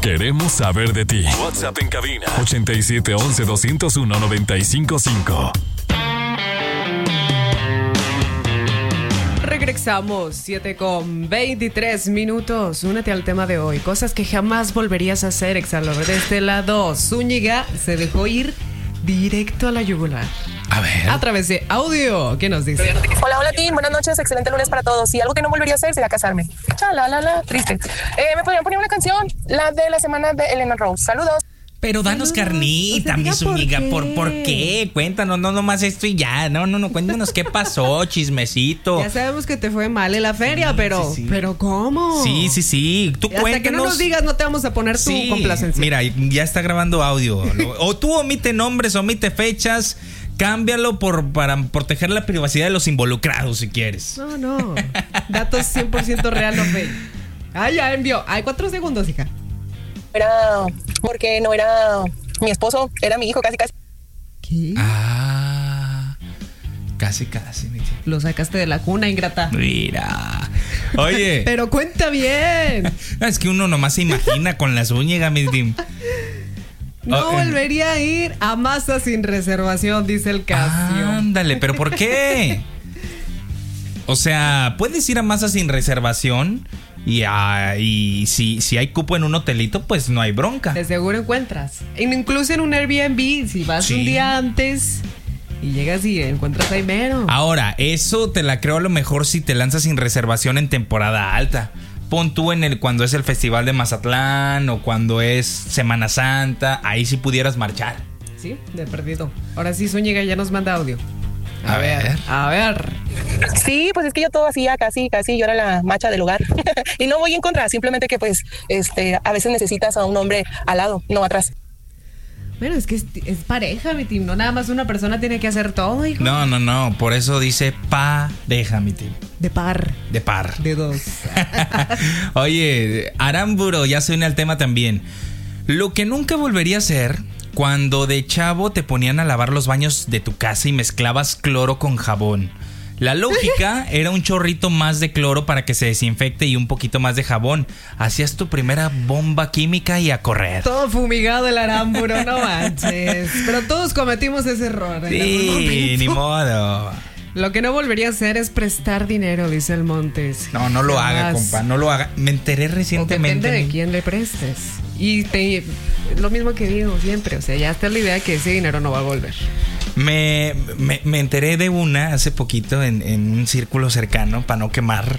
Queremos saber de ti. WhatsApp en cabina 8711-201-955. Regresamos 7:23. Únete al tema de hoy. Cosas que jamás volverías a hacer, Exalor. De este lado, Zúñiga se dejó ir directo a la yugular. A ver. A través de audio. ¿Qué nos dice? Hola, Tim. Buenas noches. Excelente lunes para todos. Y algo que no volvería a hacer sería casarme. Triste. ¿Me podrían poner una canción? La de la semana de Elena Rose. Saludos. Pero danos carnita, mi Zúñiga. ¿Por qué? Cuéntanos, no nomás esto y ya. No, cuéntanos qué pasó, chismecito. Ya sabemos que te fue mal en la feria, Sí, pero... sí. ¿Pero cómo? Sí. Tú Hasta cuéntanos. que no nos digas, no te vamos a poner tu complacencia. Mira, ya está grabando audio. O tú omite nombres, omite fechas. Cámbialo para proteger la privacidad de los involucrados, si quieres. No. Datos 100% real, no fake. Ya envió. 4 segundos, hija. Era porque no era mi esposo, era mi hijo, casi. ¿Qué? Casi. Lo sacaste de la cuna, ingrata. Mira. Oye. Pero cuenta bien. Es que uno nomás se imagina con la Zúñiga, mi Tim. No volvería a ir a Masa sin reservación, dice el Casio. Ándale, ¿pero por qué? O sea, puedes ir a Masa sin reservación y si hay cupo en un hotelito, pues no hay bronca. De seguro encuentras. Incluso en un Airbnb, si vas un día antes y llegas y encuentras ahí mero. Ahora, eso te la creo a lo mejor si te lanzas sin reservación en temporada alta. Pon tú cuando es el festival de Mazatlán o cuando es Semana Santa, ahí sí pudieras marchar. Sí, de perdido. Ahora sí, Zúñiga ya nos manda audio. A ver. Sí, pues es que yo todo hacía casi, yo era la macha del hogar. Y no voy en contra, simplemente que pues a veces necesitas a un hombre al lado, no atrás. Bueno, es que es pareja, mi Tim. No nada más una persona tiene que hacer todo, hijo. No. Por eso dice pareja, mi Tim. De par. De dos. Oye, Aramburo ya se une al tema también. Lo que nunca volvería a hacer cuando de chavo te ponían a lavar los baños de tu casa y mezclabas cloro con jabón. La lógica era un chorrito más de cloro para que se desinfecte y un poquito más de jabón. Hacías tu primera bomba química y a correr. Todo fumigado el Aramburo, no manches. Pero todos cometimos ese error. Sí, ni modo. Lo que no volvería a hacer es prestar dinero, dice el Montes. No lo haga, compa, no lo haga. Me enteré recientemente. Depende de quién le prestes. Y lo mismo que digo siempre, o sea, ya está la idea que ese dinero no va a volver. Me enteré de una hace poquito en un círculo cercano, para no quemar,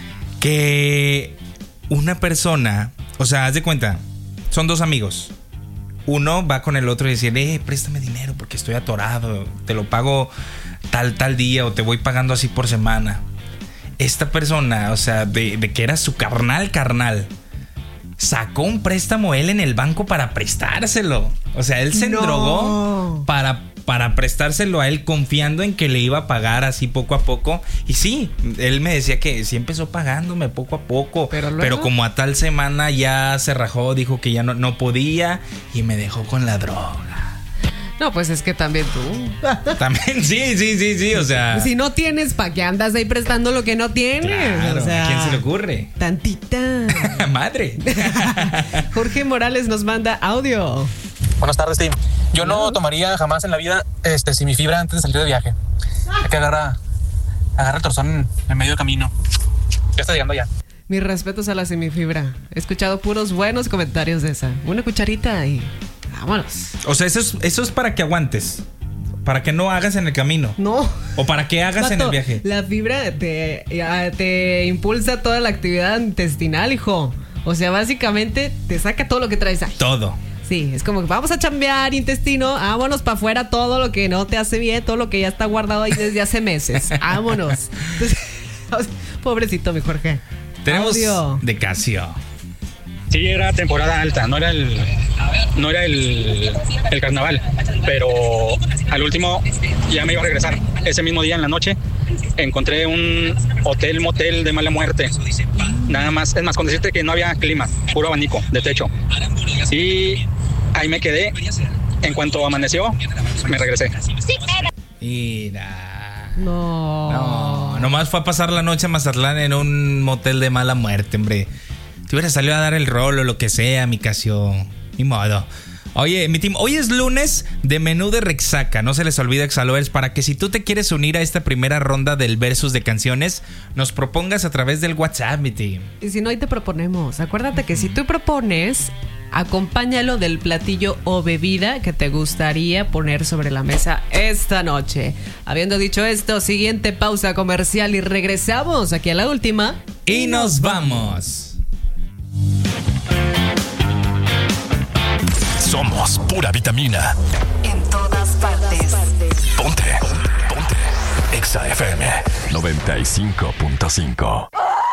que una persona, o sea, haz de cuenta, son dos amigos. Uno va con el otro y dice, préstame dinero porque estoy atorado, te lo pago tal día o te voy pagando así por semana. Esta persona, o sea, de que era su carnal, sacó un préstamo él en el banco para prestárselo. O sea, él se endrogó para prestárselo a él, confiando en que le iba a pagar así poco a poco. Y sí, él me decía que sí empezó pagándome poco a poco, pero como a tal semana ya se rajó, dijo que ya no podía y me dejó con la droga. No, pues es que también tú. También, sí, o sea. Si no tienes, ¿para qué andas ahí prestando lo que no tienes? Claro, o sea, ¿a quién se le ocurre? Tantita. Madre. Jorge Morales nos manda audio. Buenas tardes, Tim. Yo no tomaría jamás en la vida semifibra antes de salir de viaje. Hay que agarra el torzón en medio del camino. Ya está llegando ya. Mis respetos a la semifibra. He escuchado puros buenos comentarios de esa. Una cucharita y vámonos. O sea, eso es para que aguantes. Para que no hagas en el camino. No. O para que hagas Pato, en el viaje. La fibra te impulsa toda la actividad intestinal, hijo. O sea, básicamente te saca todo lo que traes ahí. Todo. Sí, es como que vamos a chambear intestino, vámonos para afuera todo lo que no te hace bien, todo lo que ya está guardado ahí desde hace meses. Vámonos. Entonces, pobrecito mi Jorge. Tenemos audio de Casio. Sí, era temporada alta, no era el carnaval, pero al último ya me iba a regresar. Ese mismo día en la noche encontré un motel de mala muerte. Nada más, es más, con decirte que no había clima, puro abanico de techo. Y ahí me quedé. En cuanto amaneció, me regresé. Mira. No, nomás fue a pasar la noche a Mazatlán en un motel de mala muerte, hombre. Te hubieras salido a dar el rol o lo que sea, mi Casio. Ni modo. Oye, mi team, hoy es lunes de menú de Rexaca. No se les olvide, Exalovers, para que si tú te quieres unir a esta primera ronda del versus de canciones, nos propongas a través del WhatsApp, mi team. Y si no, hoy te proponemos. Acuérdate que si tú propones, acompáñalo del platillo o bebida que te gustaría poner sobre la mesa esta noche. Habiendo dicho esto, siguiente pausa comercial y regresamos aquí a la última. Y nos vamos. Somos pura vitamina. En todas partes. Ponte. Exa FM 95.5.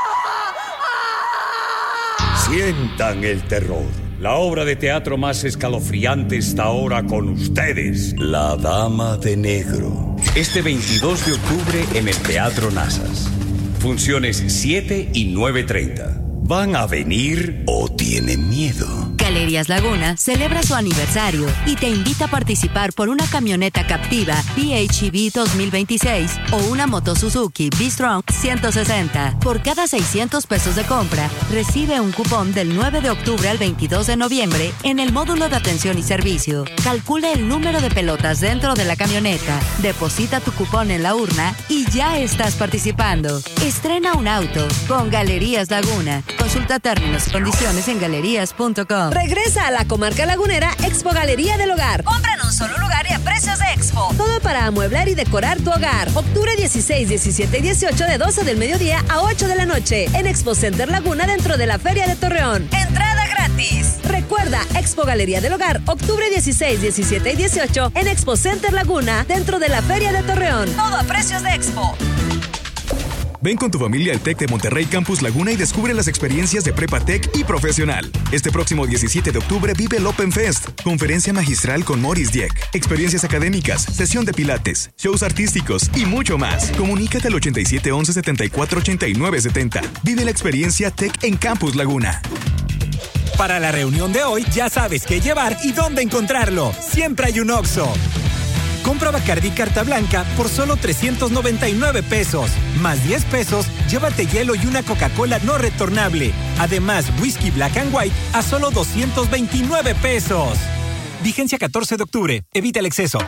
Sientan el terror. La obra de teatro más escalofriante está ahora con ustedes. La Dama de Negro. Este 22 de octubre en el Teatro Nazas. Funciones 7 y 9:30. ¿Van a venir o tienen miedo? Galerías Laguna celebra su aniversario y te invita a participar por una camioneta Captiva PHEV 2026 o una moto Suzuki V-Strom 160. Por cada 600 pesos de compra, recibe un cupón del 9 de octubre al 22 de noviembre en el módulo de atención y servicio. Calcula el número de pelotas dentro de la camioneta, deposita tu cupón en la urna y ya estás participando. Estrena un auto con Galerías Laguna. Consulta términos y condiciones en galerías.com. Regresa a la comarca lagunera Expo Galería del Hogar. Compra en un solo lugar y a precios de Expo. Todo para amueblar y decorar tu hogar. Octubre 16, 17 y 18 de 12 del mediodía a 8 de la noche en Expo Center Laguna dentro de la Feria de Torreón. Entrada gratis. Recuerda, Expo Galería del Hogar, octubre 16, 17 y 18 en Expo Center Laguna dentro de la Feria de Torreón. Todo a precios de Expo. Ven con tu familia al TEC de Monterrey Campus Laguna y descubre las experiencias de Prepa Tech y Profesional. Este próximo 17 de octubre vive el Open Fest, conferencia magistral con Maurice Dieck, experiencias académicas, sesión de pilates, shows artísticos y mucho más. Comunícate al 87 11 74 89 70. Vive la experiencia Tech en Campus Laguna. Para la reunión de hoy ya sabes qué llevar y dónde encontrarlo. Siempre hay un Oxxo. Compra Bacardí Carta Blanca por solo 399 pesos. Más 10 pesos, llévate hielo y una Coca-Cola no retornable. Además, whisky Black and White a solo 229 pesos. Vigencia 14 de octubre. Evita el exceso.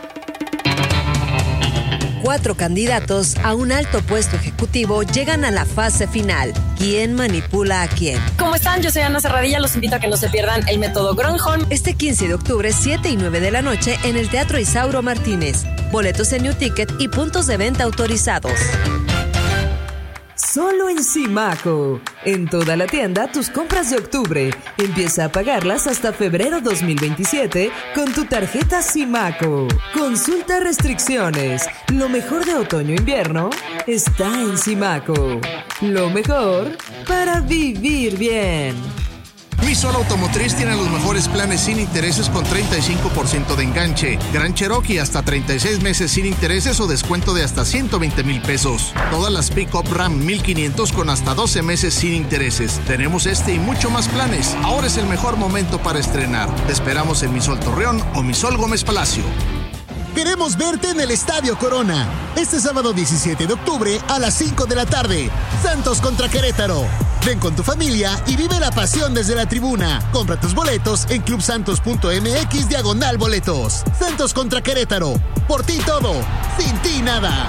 4 candidatos a un alto puesto ejecutivo llegan a la fase final. ¿Quién manipula a quién? ¿Cómo están? Yo soy Ana Serradilla. Los invito a que no se pierdan el método Gronholm. Este 15 de octubre, 7 y 9 de la noche en el Teatro Isauro Martínez. Boletos en New Ticket y puntos de venta autorizados. Solo en Simaco. En toda la tienda, tus compras de octubre. Empieza a pagarlas hasta febrero 2027 con tu tarjeta Simaco. Consulta restricciones. Lo mejor de otoño-invierno está en Simaco. Lo mejor para vivir bien. Misol Automotriz tiene los mejores planes sin intereses con 35% de enganche. Gran Cherokee hasta 36 meses sin intereses o descuento de hasta 120,000 pesos. Todas las Pick-up Ram 1500 con hasta 12 meses sin intereses. Tenemos este y mucho más planes. Ahora es el mejor momento para estrenar. Te esperamos en Misol Torreón o Misol Gómez Palacio. Queremos verte en el Estadio Corona. Este sábado 17 de octubre a las 5 de la tarde. Santos contra Querétaro. Ven con tu familia y vive la pasión desde la tribuna. Compra tus boletos en clubsantos.mx/boletos. Santos contra Querétaro. Por ti todo, sin ti nada.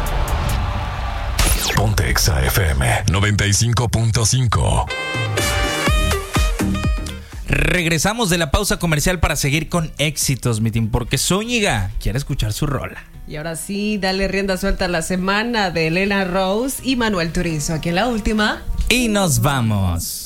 Ponte Exa FM 95.5. Regresamos de la pausa comercial para seguir con éxitos, mi team, porque Zúñiga quiere escuchar su rola. Y ahora sí, dale rienda suelta a la semana de Elena Rose y Manuel Turizo. Aquí en la última. Y nos vamos.